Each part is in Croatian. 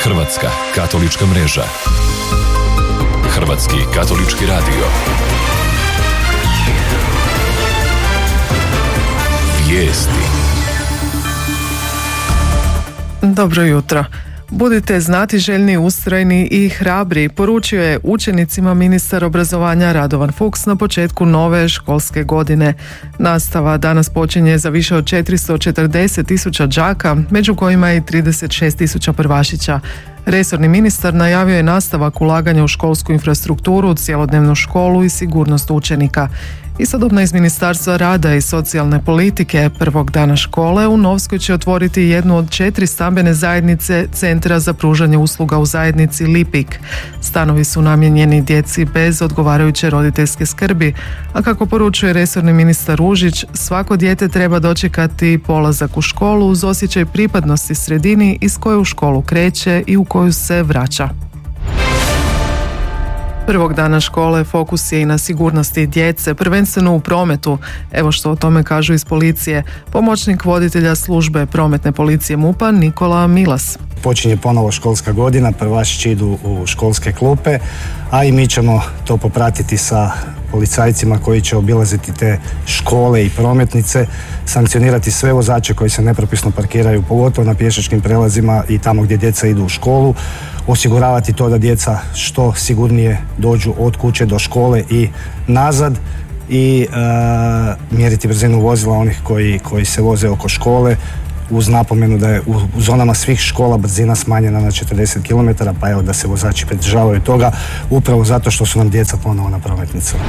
Hrvatska katolička mreža. Hrvatski katolički radio. Vijesti. Dobro jutro. Budite znatiželjni, ustrajni i hrabri, poručio je učenicima ministar obrazovanja Radovan Fuchs na početku nove školske godine. Nastava danas počinje za više od 440.000 đaka, među kojima je i 36.000 prvašića. Resorni ministar najavio je nastavak ulaganja u školsku infrastrukturu, cjelodnevnu školu i sigurnost učenika. Istodobno iz Ministarstva rada i socijalne politike prvog dana škole u Novskoj će otvoriti jednu od 4 stambene zajednice Centra za pružanje usluga u zajednici Lipik. Stanovi su namijenjeni djeci bez odgovarajuće roditeljske skrbi, a kako poručuje resorni ministar Ružić, svako dijete treba dočekati polazak u školu uz osjećaj pripadnosti sredini iz koje u školu kreće i u koju se vraća. Prvog dana škole fokus je i na sigurnosti djece, prvenstveno u prometu. Evo što o tome kažu iz policije. Pomoćnik voditelja službe prometne policije MUP-a Nikola Milas. Počinje ponovo školska godina, prvašići idu u školske klupe, a i mi ćemo to popratiti sa policajcima koji će obilaziti te škole i prometnice, sankcionirati sve vozače koji se nepropisno parkiraju, pogotovo na pješačkim prelazima i tamo gdje djeca idu u školu, osiguravati to da djeca što sigurnije dođu od kuće do škole i nazad i mjeriti brzinu vozila onih koji se voze oko škole, uz napomenu da je u zonama svih škola brzina smanjena na 40 km, pa evo da se vozači pridržavaju toga, upravo zato što su nam djeca ponovo na prometnicama.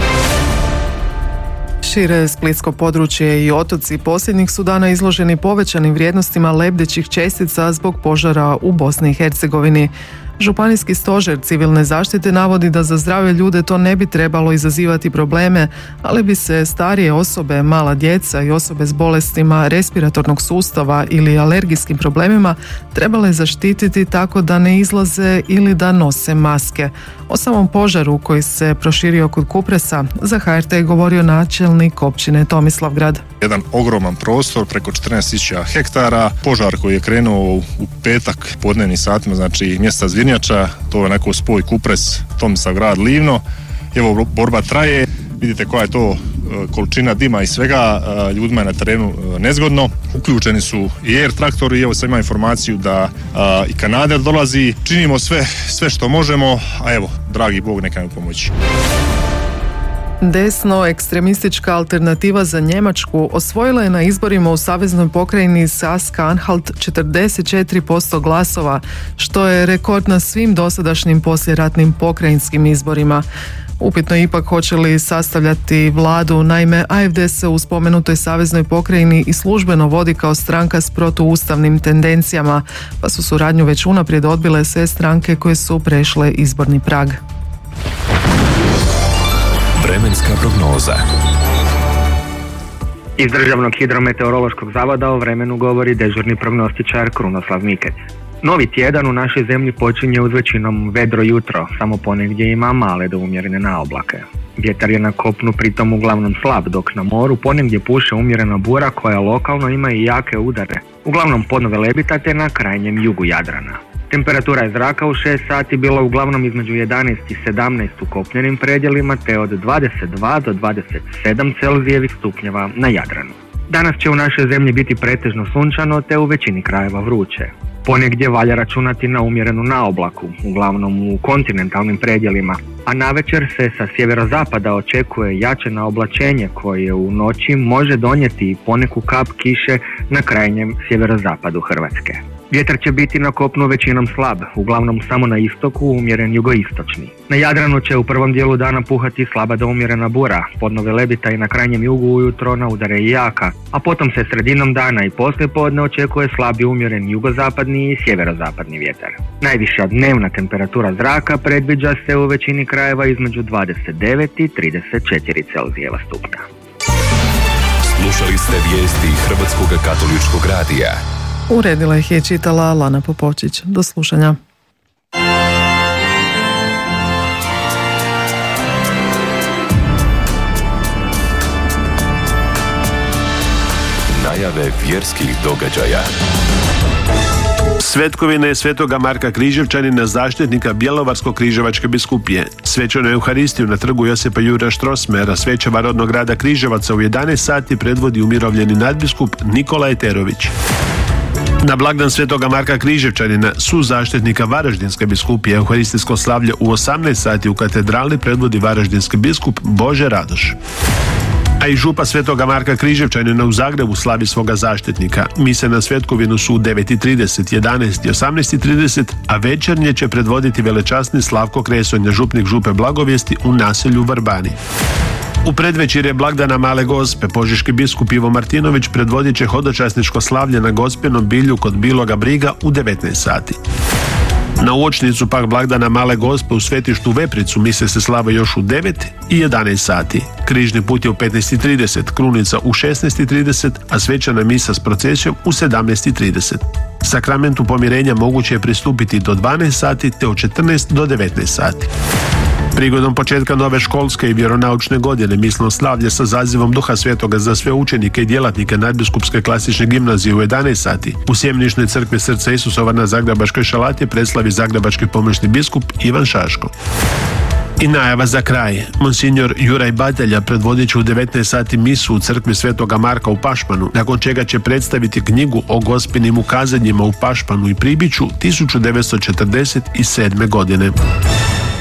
Šire splitsko područje i otoci posljednjih su dana izloženi povećanim vrijednostima lebdećih čestica zbog požara u Bosni i Hercegovini. Županijski stožer civilne zaštite navodi da za zdrave ljude to ne bi trebalo izazivati probleme, ali bi se starije osobe, mala djeca i osobe s bolestima respiratornog sustava ili alergijskim problemima trebale zaštititi tako da ne izlaze ili da nose maske. O samom požaru koji se proširio kod Kupresa za HRT je govorio načelnik općine Tomislavgrad. Jedan ogroman prostor, preko 14.000 hektara, požar koji je krenuo u petak podnevnim satima, znači mjesta Zvirnjača, to je onako spoj Kupres, Tomislavgrad, Livno. Evo, borba traje, vidite koja je to količina dima i svega, ljudima je na terenu nezgodno. Uključeni su i air traktori, evo sad imam informaciju da i kanader dolazi. Činimo sve što možemo, a evo, dragi Bog neka nam pomoći. Desno ekstremistička alternativa za Njemačku osvojila je na izborima u saveznoj pokrajini Saska-Anhalt 44% glasova, što je rekord na svim dosadašnjim poslijeratnim pokrajinskim izborima. Upitno je ipak hoće li sastavljati vladu, naime AfD se u spomenutoj saveznoj pokrajini i službeno vodi kao stranka s protuustavnim tendencijama, pa su suradnju već unaprijed odbile sve stranke koje su prešle izborni prag. Vremenska prognoza. Iz Državnog hidrometeorološkog zavoda o vremenu govori dežurni prognostičar Krunoslav Mikec. Novi tjedan u našoj zemlji počinje uz većinom vedro jutro, samo ponegdje ima male do umjerene naoblake. Vjetar je na kopnu pritom uglavnom slab, dok na moru ponegdje puše umjerena bura koja lokalno ima i jake udare, uglavnom podno Velebita te na krajnjem jugu Jadrana. Temperatura je zraka u 6 sati bila uglavnom između 11 i 17 u kopnenim predjelima te od 22 do 27 celzijevih stupnjeva na Jadranu. Danas će u našoj zemlji biti pretežno sunčano te u većini krajeva vruće. Ponegdje valja računati na umjerenu naoblaku, uglavnom u kontinentalnim predjelima, a navečer se sa sjeverozapada očekuje jače naoblačenje koje u noći može donijeti poneku kap kiše na krajnjem sjeverozapadu Hrvatske. Vjetar će biti na kopnu većinom slab, uglavnom samo na istoku umjeren jugoistočni. Na Jadranu će u prvom dijelu dana puhati slaba do umjerena bura, podno Velebita i na krajnjem jugu ujutro na udare i jaka, a potom se sredinom dana i poslijepodne očekuje slabi umjeren jugozapadni i sjeverozapadni vjetar. Najviša dnevna temperatura zraka predviđa se u većini krajeva između 29 i 34 celzijeva stupnja. Slušali ste vijesti Hrvatskog katoličkog radija. Uredila ih je čitala Lana Popočić. Do slušanja. Najave vjerskih događaja. Svetkovine Svetoga Marka Križevčanina, zaštitnika Bjelovarsko-križevačke biskupije. Svečanu Euharistiju na trgu Josipa Jurja Strossmayera, svećava rodnog grada Križevaca, u 11 sati predvodi umirovljeni nadbiskup Nikola Eterović. Na blagdan Svetoga Marka Križevčanina, su zaštitnika Varaždinske biskupije, euharistijsko slavlje u 18 sati u katedrali predvodi varaždinski biskup Bože Radoš. A i župa Svetoga Marka Križevčanina u Zagrebu slavi svoga zaštitnika. Mise na Svetkovinu su u 9:30, 11 i 18:30, a večernje će predvoditi velečasni Slavko Kresonja, župnik župe Blagovijesti u naselju Vrbani. U predvečerje blagdana Male Gospe, požeški biskup Ivo Martinović predvodit će hodočasničko slavlje na Gospinom bilju kod Biloga Briga u 19 sati. Na uočnicu pak blagdana Male Gospe u svetištu Vepricu mise se slave još u 9 i 11 sati. Križni put je u 15:30, krunica u 16:30, a svečana misa s procesijom u 17:30. Sakramentu pomirenja moguće je pristupiti do 12 sati te od 14 do 19 sati. Prigodom početka nove školske i vjeronaučne godine misno slavlje sa zazivom Duha Svetoga za sve učenike i djelatnike Nadbiskupske klasične gimnazije u 11 sati u Sjemeničnoj crkvi Srca Isusova na Zagrebačkoj Šalati predslavi zagrebački pomoćni biskup Ivan Šaško. I najava za kraj. Monsignor Juraj Batelja predvodit će u 19 sati misu u crkvi Svetoga Marka u Pašmanu, nakon čega će predstaviti knjigu o Gospinim ukazanjima u Pašmanu i Pribiću 1947. godine.